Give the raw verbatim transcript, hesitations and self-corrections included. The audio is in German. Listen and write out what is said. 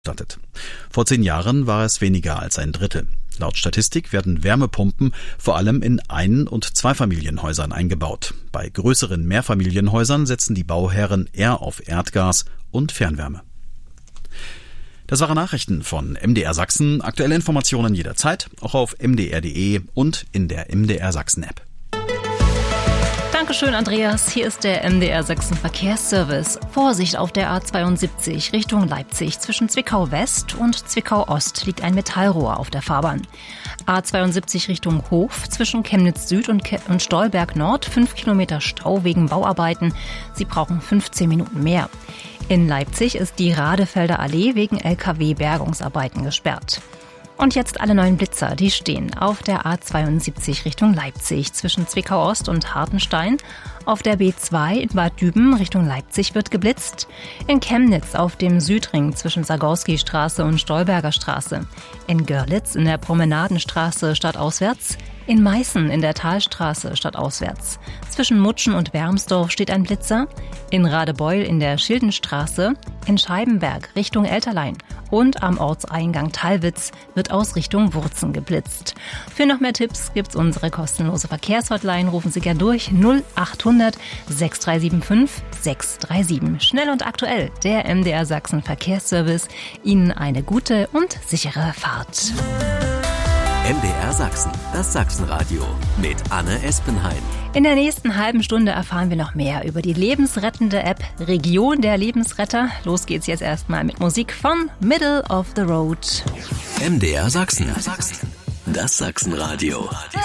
gestattet. Vor zehn Jahren war es weniger als ein Drittel. Laut Statistik werden Wärmepumpen vor allem in Ein- und Zweifamilienhäusern eingebaut. Bei größeren Mehrfamilienhäusern setzen die Bauherren eher auf Erdgas und Fernwärme. Das waren Nachrichten von M D R Sachsen. Aktuelle Informationen jederzeit, auch auf m d r punkt d e und in der M D R Sachsen App. Dankeschön, Andreas. Hier ist der M D R Sachsen Verkehrsservice. Vorsicht auf der A zweiundsiebzig Richtung Leipzig. Zwischen Zwickau West und Zwickau Ost liegt ein Metallrohr auf der Fahrbahn. A zweiundsiebzig Richtung Hof. Zwischen Chemnitz Süd und, Ke- und Stolberg Nord. fünf Kilometer Stau wegen Bauarbeiten. Sie brauchen fünfzehn Minuten mehr. In Leipzig ist die Radefelder Allee wegen L K W-Bergungsarbeiten gesperrt. Und jetzt alle neuen Blitzer, die stehen auf der A zweiundsiebzig Richtung Leipzig zwischen Zwickau Ost und Hartenstein. Auf der B zwei in Bad Düben Richtung Leipzig wird geblitzt. In Chemnitz auf dem Südring zwischen Sagorski-Straße und Stolberger Straße. In Görlitz in der Promenadenstraße stadtauswärts. In Meißen in der Talstraße stadtauswärts. Zwischen Mutschen und Wermsdorf steht ein Blitzer. In Radebeul in der Schildenstraße. In Scheibenberg Richtung Elterlein. Und am Ortseingang Tallwitz wird aus Richtung Wurzen geblitzt. Für noch mehr Tipps gibt's unsere kostenlose Verkehrshotline. Rufen Sie gern durch null achthundert sechs drei sieben fünf sechs drei sieben. Schnell und aktuell, der M D R Sachsen Verkehrsservice. Ihnen eine gute und sichere Fahrt. M D R Sachsen, das Sachsenradio mit Anne Espenheim. In der nächsten halben Stunde erfahren wir noch mehr über die lebensrettende App Region der Lebensretter. Los geht's jetzt erstmal mit Musik von Middle of the Road. M D R Sachsen, das Sachsenradio.